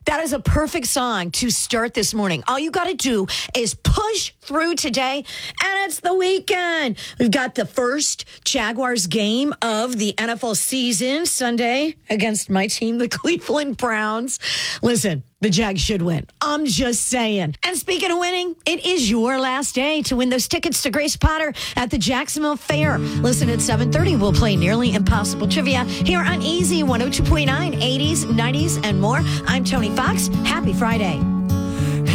That is a perfect song to start this morning. All you got to do is push through today, and it's the weekend. We've got the first Jaguars game of the NFL season Sunday against my team, the Cleveland Browns. Listen, the Jags should win. I'm just saying. And speaking of winning, it is your last day to win those tickets to Grace Potter at the Jacksonville Fair. Listen, at 7:30, we'll play Nearly Impossible Trivia here on Easy 102.9, 80s, 90s, and more. I'm Tony Fox. Happy Friday.